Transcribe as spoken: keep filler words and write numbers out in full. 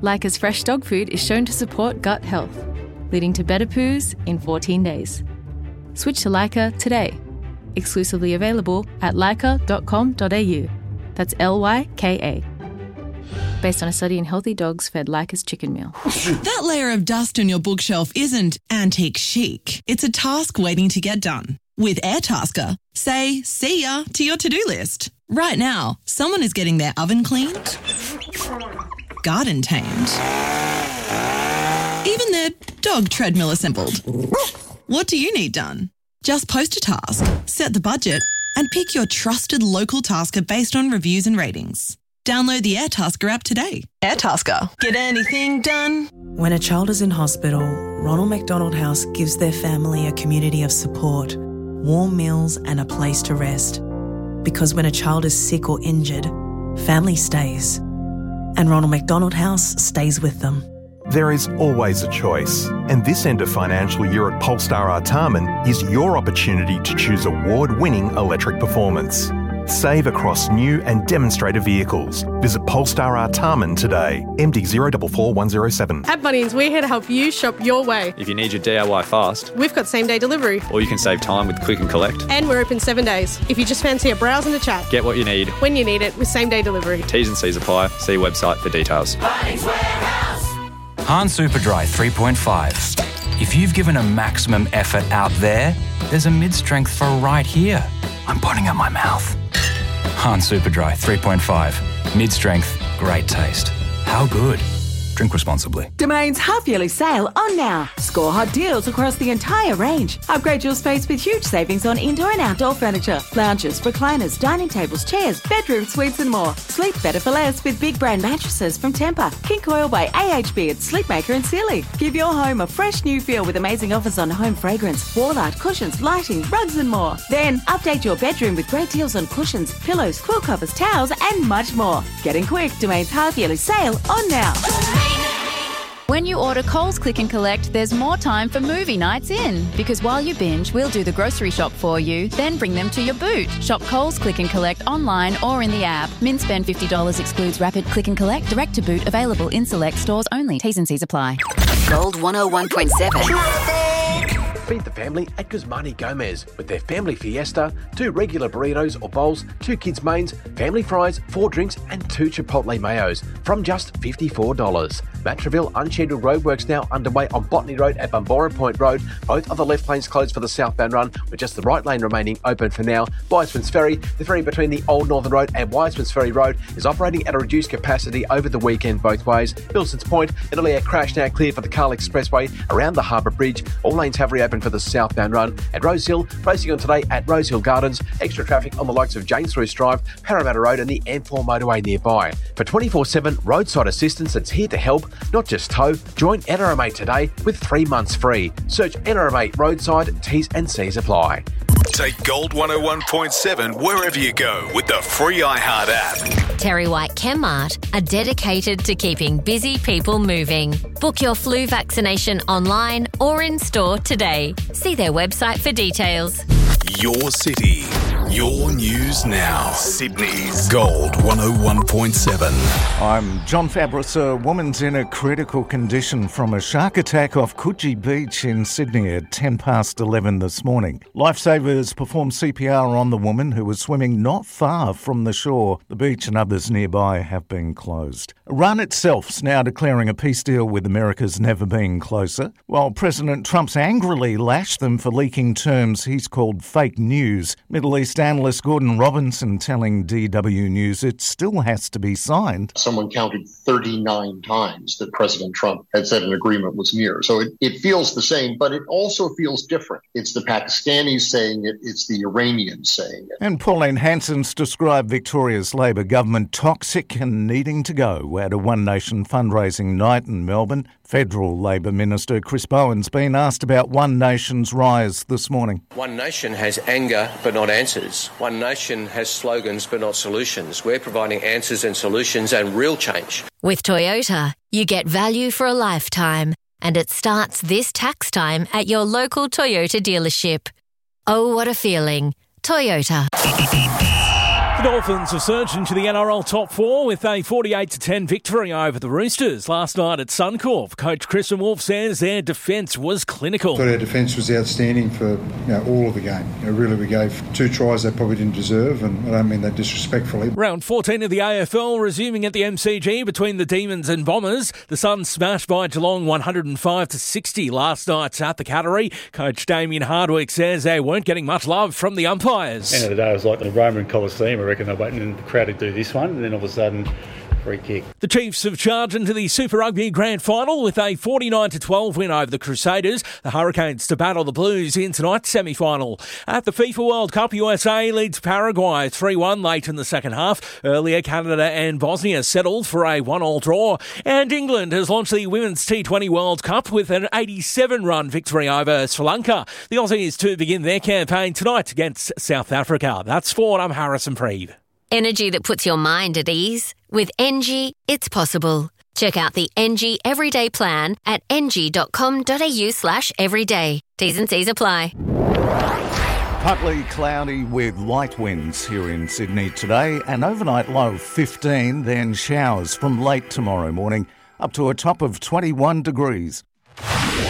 Leica's fresh dog food is shown to support gut health, leading to better poos in fourteen days. Switch to Leica today. Exclusively available at leica dot com dot a u. That's L Y K A. Based on a study in healthy dogs fed Leica's chicken meal. That layer of dust on your bookshelf isn't antique chic. It's a task waiting to get done. With Airtasker, say see ya to your to-do list. Right now, someone is getting their oven cleaned, garden tamed, even their dog treadmill assembled. What do you need done? Just post a task, set the budget, and pick your trusted local tasker based on reviews and ratings. Download the Airtasker app today. Airtasker. Get anything done. When a child is in hospital, Ronald McDonald House gives their family a community of support, warm meals and a place to rest. Because when a child is sick or injured, family stays. And Ronald McDonald House stays with them. There is always a choice, and this end of financial year at Polestar Artarmon is your opportunity to choose award-winning electric performance. Save across new and demonstrator vehicles. Visit Polestar Artarmon today. M D zero four four one zero seven. At Bunnings, we're here to help you shop your way. If you need your D I Y fast, we've got same-day delivery. Or you can save time with Click and Collect. And we're open seven days. If you just fancy a browse and a chat, get what you need when you need it with same-day delivery. T's and C's apply. See website for details. Bunnings Warehouse. Han Superdry three point five. If you've given a maximum effort out there, there's a mid-strength for right here. I'm putting out my mouth. Han Superdry three point five. Mid-strength, great taste. How good? Drink responsibly. Domain's half-yearly sale on now. Score hot deals across the entire range. Upgrade your space with huge savings on indoor and outdoor furniture, lounges, recliners, dining tables, chairs, bedroom suites and more. Sleep better for less with big brand mattresses from Tempur, King Coil by A H B at Sleepmaker and Sealy. Give your home a fresh new feel with amazing offers on home fragrance, wall art, cushions, lighting, rugs and more. Then update your bedroom with great deals on cushions, pillows, quilt covers, towels and much more. Getting quick, Domain's half-yearly sale on now. When you order Coles Click and Collect, there's more time for movie nights in. Because while you binge, we'll do the grocery shop for you, then bring them to your boot. Shop Coles Click and Collect online or in the app. Min spend fifty dollars excludes rapid click and collect, direct to boot, available in select stores only. T's and C's apply. Gold one oh one point seven. Feed the family at Guzmani Gomez with their family fiesta, two regular burritos or bowls, two kids' mains, family fries, four drinks and two Chipotle mayos from just fifty-four dollars. Matraville unscheduled roadworks now underway on Botany Road at Bumborah Point Road. Both of the left lanes closed for the southbound run, with just the right lane remaining open for now. Wiseman's Ferry, the ferry between the Old Northern Road and Wiseman's Ferry Road, is operating at a reduced capacity over the weekend both ways. Bilson's Point, an earlier crash now cleared for the Carl Expressway around the Harbour Bridge. All lanes have reopened for the southbound run. At Rosehill, racing on today at Rosehill Gardens. Extra traffic on the likes of James Roos Drive, Parramatta Road and the M four motorway nearby. For twenty-four seven roadside assistance that's here to help, not just tow, join N R M A today with three months free. Search N R M A Roadside, T's and C's apply. Take Gold one oh one point seven wherever you go with the free iHeart app. Terry White Chemmart are dedicated to keeping busy people moving. Book your flu vaccination online or in store today. See their website for details. Your city, your news now. Sydney's Gold one oh one point seven. I'm John Fabris. A woman's in a critical condition from a shark attack off Coogee Beach in Sydney at ten past eleven this morning. Lifesavers performed C P R on the woman who was swimming not far from the shore. The beach and others nearby have been closed. Iran itself's now declaring a peace deal with America's never been closer, while President Trump's angrily lashed them for leaking terms he's called fake news. Middle East analyst Gordon Robinson telling D W News it still has to be signed. Someone counted thirty-nine times that President Trump had said an agreement was near. So it, it feels the same, but it also feels different. It's the Pakistanis saying it, it's the Iranians saying it. And Pauline Hanson's described Victoria's Labor government toxic and needing to go at a One Nation fundraising night in Melbourne. Federal Labor Minister Chris Bowen's been asked about One Nation's rise this morning. One Nation has anger but not answers. One Nation has slogans but not solutions. We're providing answers and solutions and real change. With Toyota, you get value for a lifetime, and it starts this tax time at your local Toyota dealership. Oh, what a feeling. Toyota. The Dolphins have surged into the N R L top four with a forty-eight to ten victory over the Roosters last night at Suncorp. Coach Christian Wolf says their defence was clinical. I thought our defence was outstanding for you know, all of the game. You know, really, we gave two tries they probably didn't deserve, and I don't mean that disrespectfully. Round fourteen of the A F L resuming at the M C G between the Demons and Bombers. The Suns smashed by Geelong one hundred five to sixty last night at the Cattery. Coach Damien Hardwick says they weren't getting much love from the umpires. End of the day, it was like the Roman Coliseum. I reckon they're waiting in the crowd to do this one, and then all of a sudden, free kick. The Chiefs have charged into the Super Rugby Grand Final with a forty-nine to twelve win over the Crusaders. The Hurricanes to battle the Blues in tonight's semi-final. At the FIFA World Cup, U S A leads Paraguay three one late in the second half. Earlier, Canada and Bosnia settled for a one-all draw. And England has launched the Women's T twenty World Cup with an eighty-seven run victory over Sri Lanka. The Aussies to begin their campaign tonight against South Africa. That's sport. I'm Harrison Preeve. Energy that puts your mind at ease. With Engie, it's possible. Check out the Engie Everyday Plan at engie.com.au slash everyday. T's and C's apply. Partly cloudy with light winds here in Sydney today. An overnight low of fifteen, then showers from late tomorrow morning up to a top of twenty-one degrees.